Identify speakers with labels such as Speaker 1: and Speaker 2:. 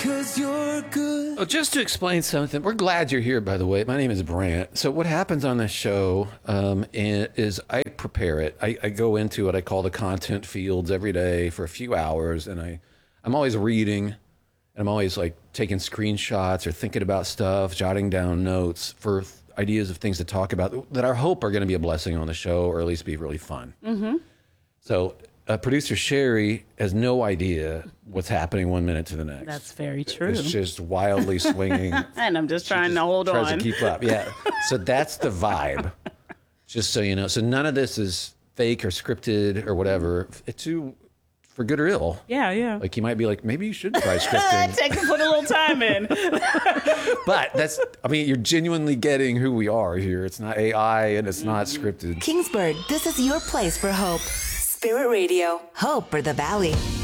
Speaker 1: 'cause you're good.
Speaker 2: Oh, just to explain something, we're glad you're here, by the way. My name is Brant. So what happens on this show is I prepare it. I go into what I call the content fields every day for a few hours, and I'm always reading, and I'm always like taking screenshots or thinking about stuff, jotting down notes for ideas of things to talk about that I hope are going to be a blessing on the show, or at least be really fun. Mm-hmm. So producer Sherry has no idea what's happening 1 minute to the next.
Speaker 3: That's very true.
Speaker 2: It's just wildly swinging.
Speaker 3: And I'm just trying to hold on.
Speaker 2: Tries to keep up, yeah. So that's the vibe, just so you know. So none of this is fake or scripted or whatever. It's for good or ill.
Speaker 3: Yeah.
Speaker 2: Like you might be like, maybe you should try scripting.
Speaker 3: Put a little time in.
Speaker 2: But you're genuinely getting who we are here. It's not AI and it's not scripted.
Speaker 4: Kingsburg, this is your place for hope. Spirit Radio, hope for the valley.